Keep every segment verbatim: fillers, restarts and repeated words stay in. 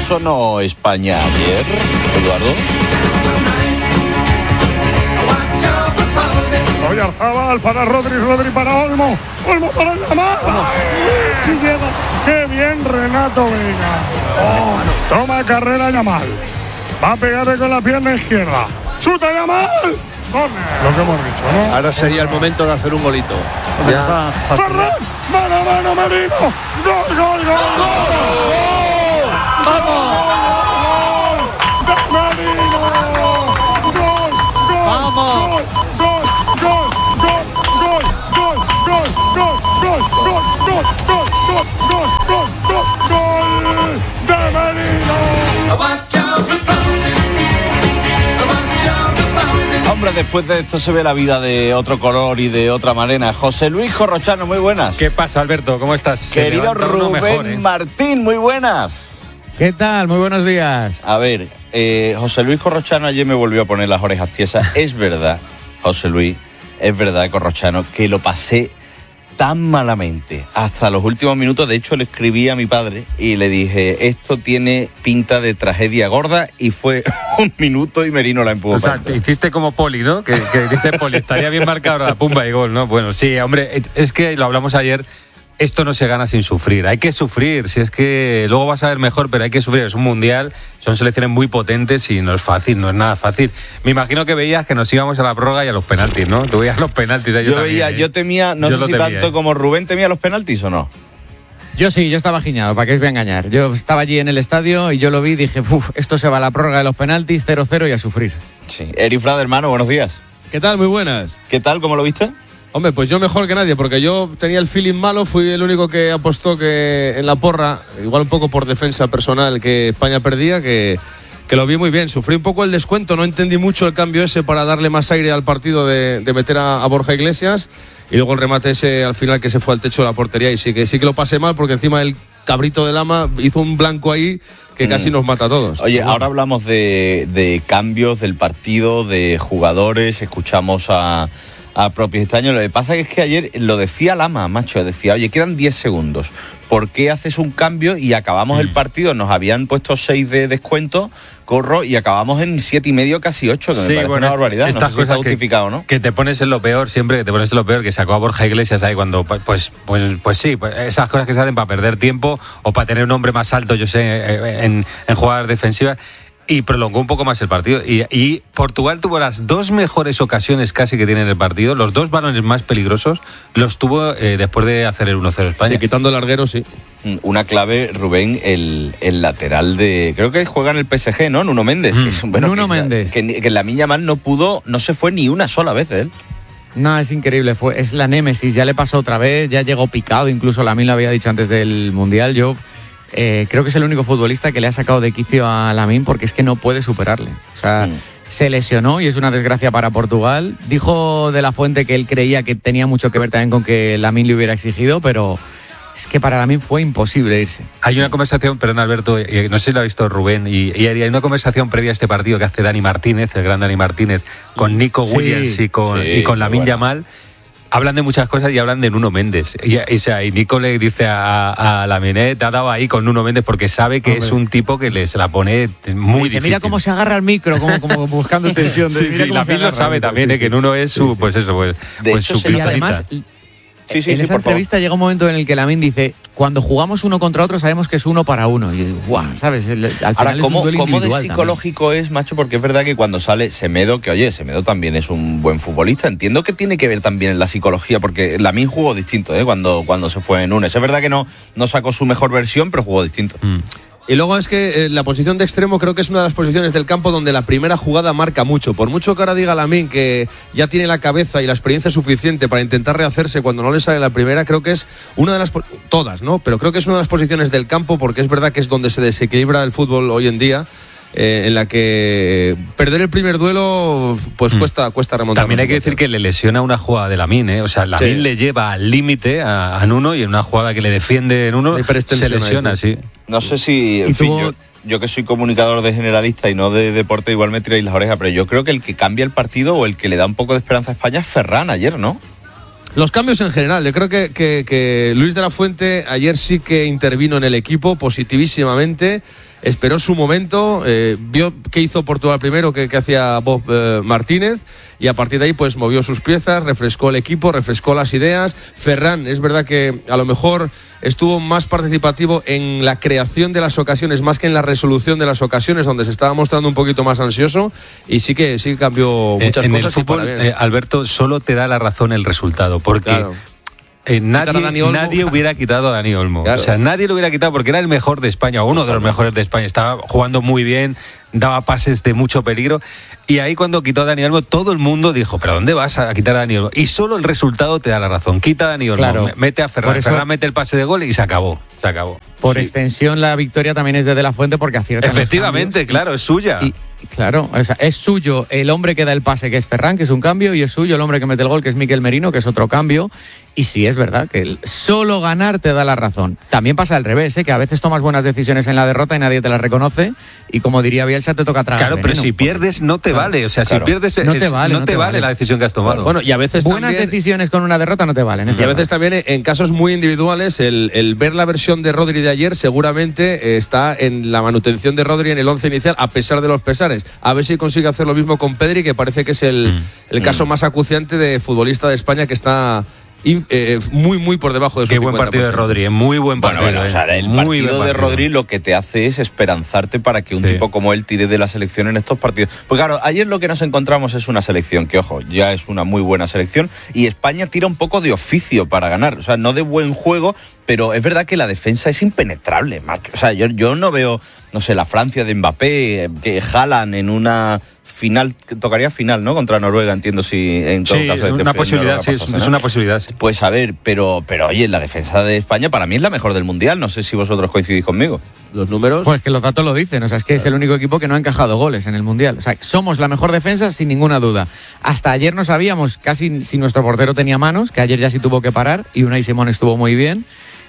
sonó España ayer, Eduardo? Oyarzabal para Rodri, Rodri para Olmo, Olmo para Yamal. Si llega, qué bien Renato Vega. Oh, toma carrera Yamal. Va a pegarle con la pierna izquierda. ¡Chuta Yamal! Corner. Lo que hemos dicho, ¿no? Ahora sería el momento de hacer un golito. Ya. Ferran, mano a mano, Merino. ¡Gol, gol, gol! ¡Gol! ¡Vamos! ¡Gol! ¡Merino! ¡Gol, gol! ¡Vamos! ¡Gol, gol, gol, gol, gol, gol, gol, gol, gol, gol, gol, gol, gol, gol, gol, gol de Merino! Hombre, después de esto se ve la vida de otro color y de otra manera. José Luis Corrochano, muy buenas. ¿Qué pasa, Alberto? ¿Cómo estás? Querido Rubén mejor, ¿eh? Martín, muy buenas. ¿Qué tal? Muy buenos días. A ver, eh, José Luis Corrochano ayer me volvió a poner las orejas tiesas. Es verdad, José Luis, es verdad, Corrochano, que lo pasé tan malamente hasta los últimos minutos. De hecho, le escribí a mi padre y le dije, esto tiene pinta de tragedia gorda, y fue un minuto y Merino la empujó. O sea, te hiciste como Poli, ¿no? Que, que dice Poli, estaría bien marcado la pumba y gol, ¿no? Bueno, sí, hombre, es que lo hablamos ayer. Esto no se gana sin sufrir, hay que sufrir, si es que luego vas a ver mejor, pero hay que sufrir, es un mundial, son selecciones muy potentes y no es fácil, no es nada fácil. Me imagino que veías que nos íbamos a la prórroga y a los penaltis, ¿no? Tú veías los penaltis. Yo, yo también, veía, ¿eh? yo temía, no yo sé si temía, tanto ¿eh? como Rubén temía los penaltis o no. Yo sí, yo estaba giñado, ¿para qué os voy a engañar? Yo estaba allí en el estadio y yo lo vi y dije, uff, esto se va a la prórroga de los penaltis, cero cero y a sufrir. Sí, Eri Frade, hermano, buenos días. ¿Qué tal? Muy buenas. ¿Qué tal? ¿Cómo lo viste? Hombre, pues yo mejor que nadie, porque yo tenía el feeling malo, fui el único que apostó que en la porra, igual un poco por defensa personal, que España perdía, que, que lo vi muy bien. Sufrí un poco el descuento, no entendí mucho el cambio ese para darle más aire al partido de, de meter a, a Borja Iglesias, y luego el remate ese al final que se fue al techo de la portería, y sí que, sí que lo pasé mal, porque encima el cabrito de Lama hizo un blanco ahí que casi mm. nos mata a todos. Oye, ahora hablamos de, de cambios del partido, de jugadores, escuchamos a... a propios extraños. Lo que pasa es que ayer lo decía Lama, macho, decía, oye, quedan diez segundos, ¿por qué haces un cambio y acabamos mm. el partido? Nos habían puesto seis de descuento, corro, y acabamos en siete y medio, casi ocho, que sí, me parece bueno, una barbaridad. Estas no sé si cosas está justificado, que, ¿no? Que te pones en lo peor, siempre que te pones en lo peor, que sacó a Borja Iglesias ahí cuando, pues, pues, pues sí, pues esas cosas que se hacen para perder tiempo o para tener un hombre más alto, yo sé, en, en jugadas defensivas. Y prolongó un poco más el partido. Y, y Portugal tuvo las dos mejores ocasiones casi que tiene en el partido. Los dos balones más peligrosos los tuvo eh, después de hacer el uno cero España. Sí, quitando el larguero, sí. Una clave, Rubén, el, el lateral de... Creo que juega en el P S G, ¿no? Nuno Méndez. Mm. Que es, bueno, Nuno que, Méndez. Que, que Lamine Yamal no pudo, no se fue ni una sola vez de él. No, es increíble. Fue, es la némesis. Ya le pasó otra vez. Ya llegó picado. Incluso Lamine lo había dicho antes del Mundial. Yo... Eh, creo que es el único futbolista que le ha sacado de quicio a Lamine, porque es que no puede superarle. O sea, mm. se lesionó y es una desgracia para Portugal. Dijo De La Fuente que él creía que tenía mucho que ver también con que Lamine le hubiera exigido, pero es que para Lamine fue imposible irse. Hay una conversación, perdón Alberto, no sé si lo ha visto Rubén, y, y hay una conversación previa a este partido que hace Dani Martínez, el gran Dani Martínez, con Nico sí, Williams y con, sí, y con Lamine bueno. Yamal. Hablan de muchas cosas y hablan de Nuno Méndez. Y, y, o sea, y Nico le dice a, a Lamine, te ha dado ahí con Nuno Méndez, porque sabe que Hombre. es un tipo que le, se la pone muy dice, difícil. Mira cómo se agarra al micro, como, como buscando tensión. De, sí, sí, Lamine lo sabe también, sí, eh, sí. que Nuno es su, sí, sí. pues eso, pues, de pues hecho, su y además, Sí, sí, en sí, esa entrevista favor. llega un momento en el que Lamine dice, cuando jugamos uno contra otro sabemos que es uno para uno. Y yo digo, guau, ¿sabes? El, al final Ahora, es ¿cómo, un duelo ¿cómo de individual psicológico también. es, macho? Porque es verdad que cuando sale Semedo, que oye, Semedo también es un buen futbolista, entiendo que tiene que ver también en la psicología, porque Lamine jugó distinto, ¿eh? Cuando, cuando se fue en Nunes. Es verdad que no, no sacó su mejor versión, pero jugó distinto. Mm. Y luego es que eh, la posición de extremo creo que es una de las posiciones del campo donde la primera jugada marca mucho. Por mucho que ahora diga Lamine que ya tiene la cabeza y la experiencia suficiente para intentar rehacerse cuando no le sale la primera, creo que es una de las... Todas, ¿no? Pero creo que es una de las posiciones del campo, porque es verdad que es donde se desequilibra el fútbol hoy en día. Eh, en la que perder el primer duelo pues mm. cuesta, cuesta remontar. También hay que decir que le lesiona una jugada de Lamine, ¿eh? O sea, Lamine sí. le lleva al límite a, a Nuno, y en una jugada que le defiende Nuno se lesiona, sí. No sé si, en fin, tuvo... yo, yo que soy comunicador de generalista y no de deporte, igual me tiráis las orejas, pero yo creo que el que cambia el partido o el que le da un poco de esperanza a España es Ferran ayer, ¿no? Los cambios en general, yo creo que, que, que Luis de la Fuente ayer sí que intervino en el equipo positivísimamente, esperó su momento, eh, vio qué hizo Portugal primero, que, que hacía Bob eh, Martínez, y a partir de ahí pues movió sus piezas, refrescó el equipo, refrescó las ideas. Ferran, es verdad que a lo mejor estuvo más participativo en la creación de las ocasiones más que en la resolución de las ocasiones, donde se estaba mostrando un poquito más ansioso, y sí que sí que cambió muchas eh, en cosas. El fútbol, eh, Alberto, solo te da la razón el resultado, porque claro. Eh, nadie, nadie hubiera quitado a Dani Olmo. Claro. O sea, nadie lo hubiera quitado porque era el mejor de España, uno de los mejores de España. Estaba jugando muy bien, daba pases de mucho peligro. Y ahí cuando quitó a Dani Olmo, todo el mundo dijo, ¿pero dónde vas a quitar a Dani Olmo? Y solo el resultado te da la razón. Quita a Dani Olmo, claro. mete a Ferran, eso... Ferran mete el pase de gol y se acabó. Se acabó. Por sí. extensión, la victoria también es de De la Fuente porque acierta. Efectivamente, claro, es suya. Y, claro, o sea, es suyo el hombre que da el pase, que es Ferran, que es un cambio, y es suyo el hombre que mete el gol, que es Mikel Merino, que es otro cambio. Y sí, es verdad que el solo ganar te da la razón. También pasa al revés, ¿eh? Que a veces tomas buenas decisiones en la derrota y nadie te las reconoce, y como diría Bielsa, te toca tragar. Claro, veneno, pero si pierdes no te claro, vale. O sea, claro. si pierdes no te vale, no no te te vale, vale la decisión que has tomado. Bueno, y a veces buenas también, decisiones con una derrota no te valen. Y a veces también en casos muy individuales, el, el ver la versión de Rodri de ayer seguramente está en la manutención de Rodri en el once inicial, a pesar de los pesares. A ver si consigue hacer lo mismo con Pedri, que parece que es el, mm. el caso mm. más acuciante de futbolista de España, que está Y, eh, muy muy por debajo de su Qué buen partido de Rodri, muy buen partido. Bueno, bueno, eh. o sea, el muy partido de Rodri lo que te hace es esperanzarte para que un sí. tipo como él tire de la selección en estos partidos. Pues claro, ayer lo que nos encontramos es una selección que, ojo, ya es una muy buena selección, y España tira un poco de oficio para ganar, o sea, no de buen juego, pero es verdad que la defensa es impenetrable, macho. O sea, yo, yo no veo, no sé, la Francia de Mbappé, que jalan en una final, que tocaría final, ¿no? Contra Noruega, entiendo, si en todo sí, caso es una posibilidad, pasase, sí, es, ¿no? es una posibilidad. Sí. Pues a ver, pero, pero oye, la defensa de España para mí es la mejor del Mundial, no sé si vosotros coincidís conmigo. Los números... Pues que los datos lo dicen, o sea, es que claro. es el único equipo que no ha encajado goles en el Mundial. O sea, somos la mejor defensa sin ninguna duda. Hasta ayer no sabíamos casi si nuestro portero tenía manos, que ayer ya sí tuvo que parar, y Unai Simón estuvo muy bien.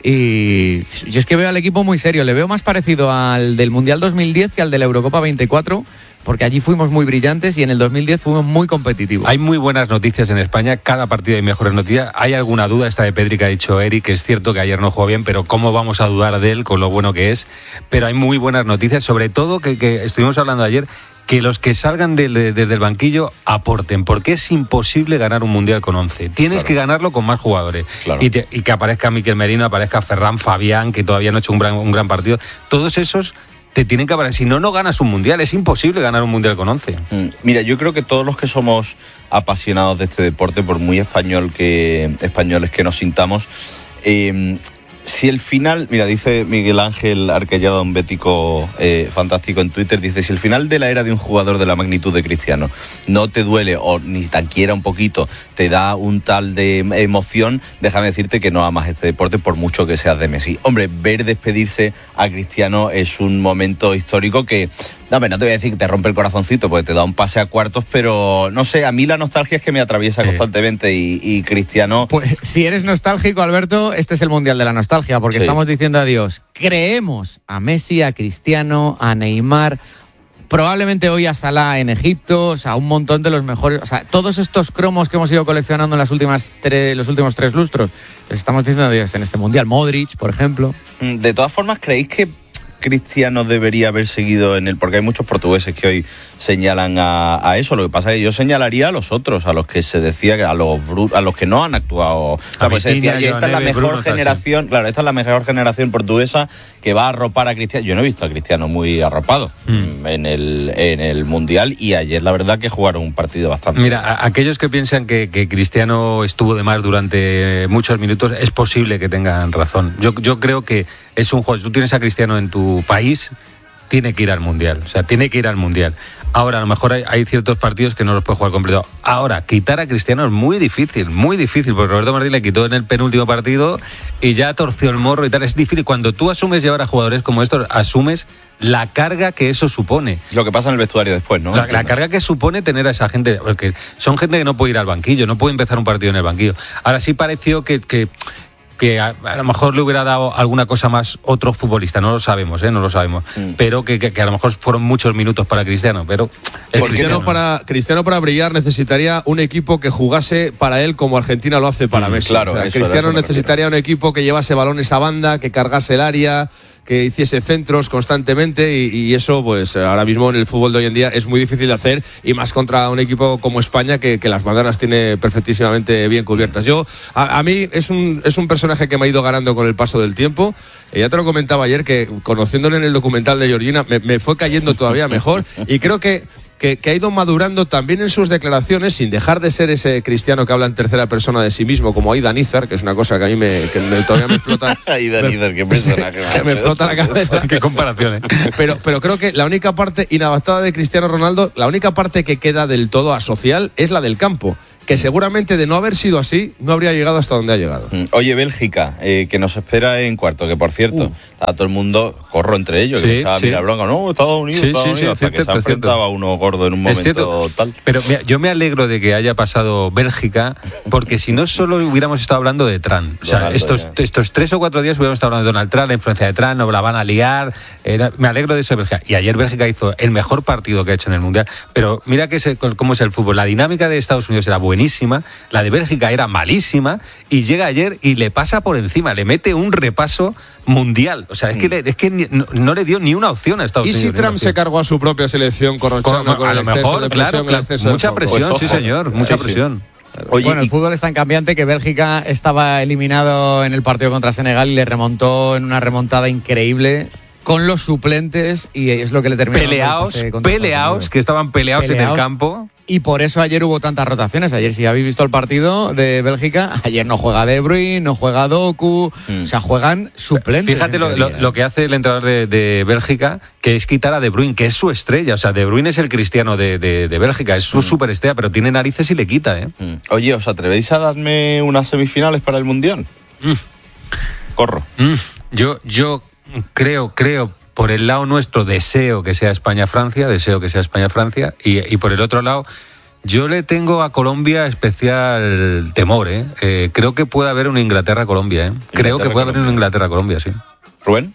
Y yo es que veo al equipo muy serio, le veo más parecido al del Mundial dos mil diez que al de la Eurocopa veinticuatro, porque allí fuimos muy brillantes y en el dos mil diez fuimos muy competitivos. Hay muy buenas noticias en España, cada partido hay mejores noticias. Hay alguna duda, esta de Pedri que ha dicho Eric, es cierto que ayer no jugó bien, pero ¿cómo vamos a dudar de él con lo bueno que es? Pero hay muy buenas noticias, sobre todo que, que estuvimos hablando ayer, que los que salgan de, de, desde el banquillo aporten, porque es imposible ganar un Mundial con once. Tienes claro. que ganarlo con más jugadores. Claro. Y, te, y que aparezca Mikel Merino, aparezca Ferran, Fabián, que todavía no ha hecho un gran, un gran partido. Todos esos te tienen que aparecer. Si no, no ganas un Mundial. Es imposible ganar un Mundial con once. Mm. Mira, yo creo que todos los que somos apasionados de este deporte, por muy español que españoles que nos sintamos, eh, si el final, mira, dice Miguel Ángel Arquellado, un bético eh, fantástico en Twitter, dice, si el final de la era de un jugador de la magnitud de Cristiano no te duele o ni tan quiera un poquito, te da un tal de emoción, déjame decirte que no amas este deporte por mucho que seas de Messi. Hombre, ver despedirse a Cristiano es un momento histórico que, no, no te voy a decir que te rompe el corazoncito porque te da un pase a cuartos, pero no sé, a mí la nostalgia es que me atraviesa sí. constantemente y, y Cristiano... Pues si eres nostálgico, Alberto, este es el Mundial de la nostalgia, porque sí. estamos diciendo adiós. Creemos a Messi, a Cristiano, a Neymar, probablemente hoy a Salah en Egipto, o sea, un montón de los mejores, o sea, todos estos cromos que hemos ido coleccionando en las últimas tres, los últimos tres lustros, les estamos diciendo adiós en este Mundial. Modric, por ejemplo. De todas formas, ¿creéis que Cristiano debería haber seguido en el...? Porque hay muchos portugueses que hoy señalan a, a eso. Lo que pasa es que yo señalaría a los otros, a los que se decía, que a los a los que no han actuado. O sea, pues se decía, oye, esta es la mejor Bruno, generación, sí. claro, esta es la mejor generación portuguesa que va a arropar a Cristiano. Yo no he visto a Cristiano muy arropado mm. en el en el Mundial, y ayer la verdad que jugaron un partido bastante... Mira, a, aquellos que piensan que, que Cristiano estuvo de más durante muchos minutos, es posible que tengan razón. Yo, yo creo que es un juego, tú tienes a Cristiano en tu país, tiene que ir al Mundial, o sea, tiene que ir al Mundial. Ahora, a lo mejor hay, hay ciertos partidos que no los puede jugar completo. Ahora, quitar a Cristiano es muy difícil, muy difícil, porque Roberto Martínez le quitó en el penúltimo partido y ya torció el morro y tal. Es difícil. Cuando tú asumes llevar a jugadores como estos, asumes la carga que eso supone. Lo que pasa en el vestuario después, ¿no? La, la carga que supone tener a esa gente, porque son gente que no puede ir al banquillo, no puede empezar un partido en el banquillo. Ahora sí pareció que... que que a, a lo mejor le hubiera dado alguna cosa más otro futbolista, no lo sabemos, ¿eh? no lo sabemos, mm. pero que, que, que a lo mejor fueron muchos minutos para Cristiano, pero Cristiano para, Cristiano para brillar necesitaría un equipo que jugase para él como Argentina lo hace para mm, Messi. Claro, o sea, eso, Cristiano eso necesitaría un equipo que llevase balones a banda, que cargase el área, que hiciese centros constantemente y, y eso pues ahora mismo en el fútbol de hoy en día es muy difícil de hacer y más contra un equipo como España que, que las bandas las tiene perfectísimamente bien cubiertas. Yo a, a mí es un, es un personaje que me ha ido ganando con el paso del tiempo. Eh, ya te lo comentaba ayer que conociéndole en el documental de Georgina me, me fue cayendo todavía mejor y creo que Que, que ha ido madurando también en sus declaraciones sin dejar de ser ese Cristiano que habla en tercera persona de sí mismo como Aidan Izar, que es una cosa que a mí me, que me, todavía me explota. Aidan Izar, qué personaje. Que me explota la cabeza. Qué comparaciones. Pero, pero creo que la única parte inadaptada de Cristiano Ronaldo, la única parte que queda del todo asocial es la del campo. Que seguramente de no haber sido así, no habría llegado hasta donde ha llegado. Oye, Bélgica, eh, que nos espera en cuarto, que por cierto, uh. está todo el mundo, corro entre ellos, sí, que estaba sí. mira bronca, no, Estados Unidos, sí, Estados sí, Unidos, sí, hasta cierto, que se ha enfrentado a uno gordo en un momento tal. Pero mira, yo me alegro de que haya pasado Bélgica, porque si no solo hubiéramos estado hablando de Trump. O sea, Donaldo, estos, estos tres o cuatro días hubiéramos estado hablando de Donald Trump, la influencia de Trump, no la van a liar. Era, me alegro de eso de Bélgica. Y ayer Bélgica hizo el mejor partido que ha hecho en el Mundial. Pero mira que se, cómo es el fútbol. La dinámica de Estados Unidos era buenísima. La de Bélgica era malísima y llega ayer y le pasa por encima, le mete un repaso mundial. O sea, es que, le, es que ni, no, no le dio ni una opción a Estados ¿Y Unidos. ¿Y si Trump se cargó a su propia selección corronchada con, con a el lo exceso mejor, de presión, claro, claro, el exceso mucha de presión, pues, sí señor, mucha sí, presión. Sí. Oye, bueno, el fútbol es tan cambiante que Bélgica estaba eliminado en el partido contra Senegal y le remontó en una remontada increíble con los suplentes y es lo que le terminó. Peleados, peleados, que estaban peleados, peleados en el campo. Y por eso ayer hubo tantas rotaciones. Ayer, si habéis visto el partido de Bélgica, ayer no juega De Bruyne, no juega Doku, mm. o sea, juegan suplentes. Fíjate lo, lo, lo que hace el entrenador de, de Bélgica, que es quitar a De Bruyne, que es su estrella. O sea, De Bruyne es el Cristiano de, de, de Bélgica, es su mm. superestrella, pero tiene narices y le quita, ¿eh? Mm. Oye, ¿os atrevéis a darme unas semifinales para el Mundial? Mm. Corro. Mm. Yo, yo creo, creo... Por el lado nuestro deseo que sea España-Francia, deseo que sea España-Francia, y, y por el otro lado yo le tengo a Colombia especial temor, ¿eh? eh creo que puede haber una Inglaterra-Colombia, ¿eh? Creo que puede haber una Inglaterra-Colombia, sí. ¿Rubén?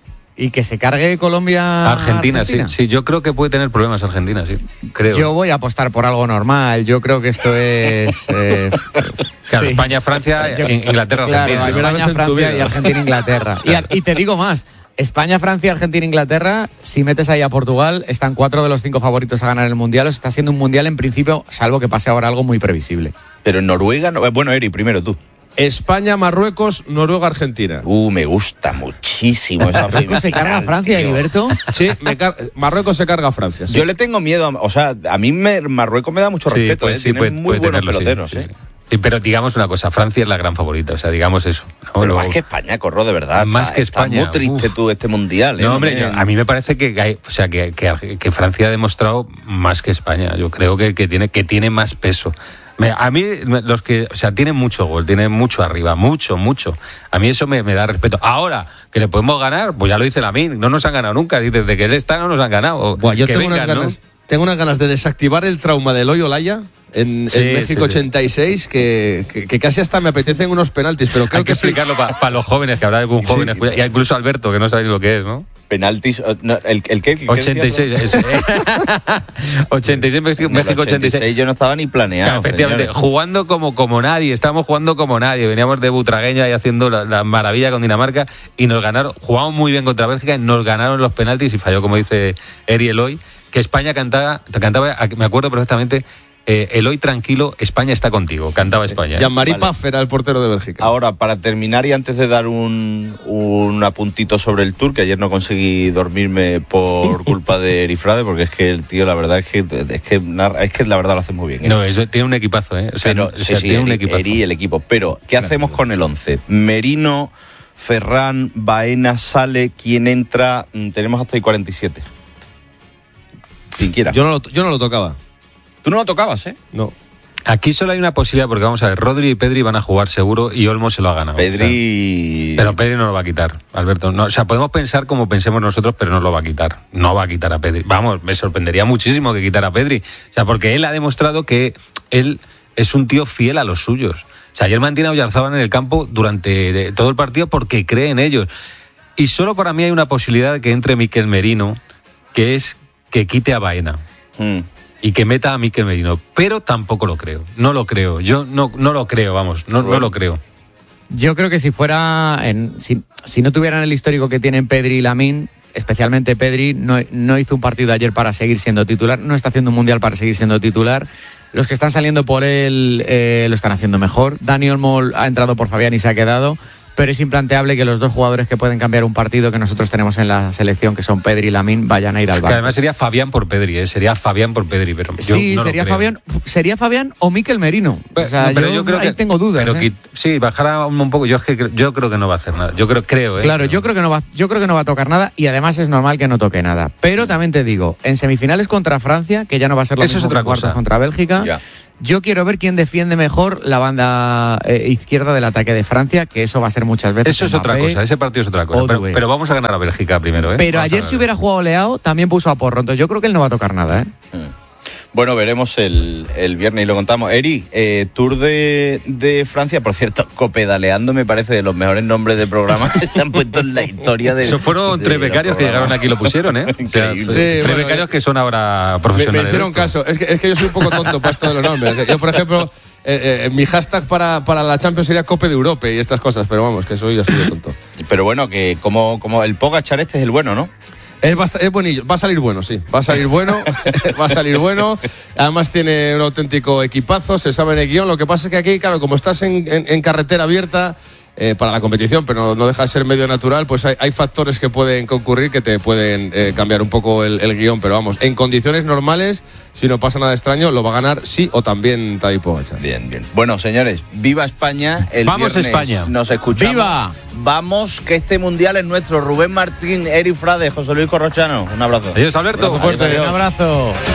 Y que se cargue Colombia. Argentina, Argentina, sí, sí. Yo creo que puede tener problemas Argentina, sí. Creo. Yo voy a apostar por algo normal. Yo creo que esto es. Eh, claro, sí. España, Francia, Yo, Inglaterra, claro, Argentina. España, Francia y Argentina, Inglaterra. Y, y te digo más. España, Francia, Argentina, Inglaterra, si metes ahí a Portugal, están cuatro de los cinco favoritos a ganar el Mundial. O sea, está siendo un Mundial en principio, salvo que pase ahora algo muy previsible. Pero en Noruega, no, bueno, Eri, primero tú. España, Marruecos, Noruega, Argentina. Uh, me gusta muchísimo esa ¿Marruecos se carga a Francia, Heriberto? Sí, me car- Marruecos se carga a Francia. Sí. Yo le tengo miedo, a, o sea, a mí me, Marruecos me da mucho sí, respeto, pues, ¿eh? sí, Tiene puede, muy puede buenos tenerlo, peloteros, sí, ¿eh? Sí. Sí, pero digamos una cosa, Francia es la gran favorita, o sea, digamos eso. ¿no? Pero Luego, más que España, corro, de verdad. Más está, que España. Está muy triste Uf. tú este Mundial, ¿eh? No, hombre, me... yo, a mí me parece que, hay, o sea, que, que, que Francia ha demostrado más que España. Yo creo que, que, tiene, que tiene más peso. Me, a mí, los que, o sea, tienen mucho gol, tienen mucho arriba, mucho, mucho. A mí eso me, me da respeto. Ahora, que le podemos ganar, pues ya lo dice Lamine, no nos han ganado nunca. Desde que él está no nos han ganado. Buah, yo que tengo vengan, unas ganas. ¿no? Tengo unas ganas de desactivar el trauma del Hoyo Olaya en, sí, en México sí, sí. ochenta y seis, que, que, que casi hasta me apetecen unos penaltis, pero creo Hay que, que sí. explicarlo para pa los jóvenes, que habrá algún joven, Sí. escucha, y incluso Alberto, que no sabe ni lo que es, ¿no? Penaltis, no, ¿el, el qué? ¿El qué ochenta y seis, decías, eso, ¿eh? ochenta y seis, México, México ochenta y seis. Yo no estaba ni planeado. Claro, efectivamente, señores. jugando como, como nadie, estábamos jugando como nadie, veníamos de Butragueña y haciendo la, la maravilla con Dinamarca y nos ganaron, jugamos muy bien contra Bélgica y nos ganaron los penaltis y falló, como dice Eri Eloy, que España cantaba, cantaba, me acuerdo perfectamente, eh, Eloy tranquilo, España está contigo, cantaba España. Jean-Marie Vale. Paf era el portero de Bélgica. Ahora, para terminar y antes de dar un, un apuntito sobre el Tour, que ayer no conseguí dormirme por culpa de Erifrade, porque es que el tío, la verdad, es que es que, es que la verdad lo hace muy bien. ¿eh? No, eso tiene un equipazo, ¿eh? O sea, Pero, o sea, sí, sí, tiene un Eri, equipazo. Eri, el equipo. Pero, ¿qué hacemos con el once? Merino, Ferran, Baena, Sale, ¿quién entra? Mm, Tenemos hasta ahí cuarenta y siete. Quien quiera. Yo no, lo, yo no lo tocaba. Tú no lo tocabas, ¿eh? No. Aquí solo hay una posibilidad, porque vamos a ver, Rodri y Pedri van a jugar seguro y Olmo se lo ha ganado. Pedri... O sea, pero Pedri no lo va a quitar, Alberto. No, o sea, podemos pensar como pensemos nosotros, pero no lo va a quitar. No va a quitar a Pedri. Vamos, me sorprendería muchísimo que quitara a Pedri. O sea, porque él ha demostrado que él es un tío fiel a los suyos. O sea, ayer mantiene a Oyarzabal en el campo durante de, todo el partido porque cree en ellos. Y solo para mí hay una posibilidad de que entre Mikel Merino, que es que quite a Baena. Mm. Y que meta a Mikel Merino. Pero tampoco lo creo. No lo creo. Yo no, no lo creo, vamos. No, no lo creo. Yo creo que si fuera... En, si, si no tuvieran el histórico que tienen Pedri y Lamine, especialmente Pedri, no, no hizo un partido ayer para seguir siendo titular, no está haciendo un mundial para seguir siendo titular. Los que están saliendo por él eh, lo están haciendo mejor. Dani Olmo ha entrado por Fabián y se ha quedado. Pero es implanteable que los dos jugadores que pueden cambiar un partido que nosotros tenemos en la selección, que son Pedri y Lamine, vayan a ir al banco. Que además sería Fabián por Pedri, ¿eh? Sería Fabián por Pedri, pero yo sí, no sería lo creo. Fabián, sería Fabián o Mikel Merino. O sea, pero yo, yo creo ahí que tengo dudas. Pero ¿eh? que, sí, bajará un poco. Yo es que yo creo que no va a hacer nada. Yo creo, creo, ¿eh? Claro, yo creo que no va, yo creo que no va a tocar nada y además es normal que no toque nada. Pero también te digo, en semifinales contra Francia, que ya no va a ser lo Eso mismo es otra que cuartos cosa. contra Bélgica. Ya. Yo quiero ver quién defiende mejor la banda eh, izquierda del ataque de Francia, que eso va a ser muchas veces. Eso es otra Mbappé, cosa, ese partido es otra cosa. Pero, pero vamos a ganar a Bélgica primero, ¿eh? Pero Vamos ayer si hubiera jugado Leao, también puso a Porro. Entonces yo creo que él no va a tocar nada, ¿eh? Bueno, veremos el, el viernes y lo contamos. Eri, eh, Tour de, de Francia, por cierto, Copedaleando me parece de los mejores nombres de programa que se han puesto en la historia de. Eso fueron de tres becarios que llegaron aquí y lo pusieron, ¿eh? O sea, Increíble. sí, Sí, tres bueno, becarios que son ahora Me, profesionales. me hicieron de esto. caso. Es que, es que yo soy un poco tonto para esto de los nombres. Yo, por ejemplo, eh, eh, mi hashtag para, para la Champions sería Cope de Europe y estas cosas, pero vamos, que soy así de tonto. Pero bueno, que como, como el Pogacar este es el bueno, ¿no? Es, bast- es bonillo, va a salir bueno, sí, va a salir bueno, va a salir bueno. Además tiene un auténtico equipazo, se sabe en el guión. Lo que pasa es que aquí, claro, como estás en, en, en carretera abierta eh, para la competición, pero no, no deja de ser medio natural, pues hay, hay factores que pueden concurrir que te pueden eh, cambiar un poco el, el guión. Pero vamos, en condiciones normales, si no pasa nada extraño, lo va a ganar sí o también Tadej Pogacar. Bien, bien. Bueno, señores, viva España. El Vamos, viernes España. Nos escuchamos. ¡Viva! Vamos, que este mundial es nuestro. Rubén Martín, Eri Frade, José Luis Corrochano. Un abrazo. Adiós, Alberto. Adiós, adiós. Un abrazo.